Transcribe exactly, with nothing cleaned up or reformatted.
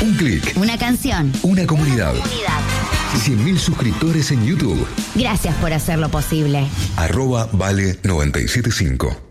Un clic. Una canción. Una comunidad. Una comunidad. cien mil suscriptores en YouTube. Gracias por hacerlo posible. Arroba Vale noventa y siete punto cinco.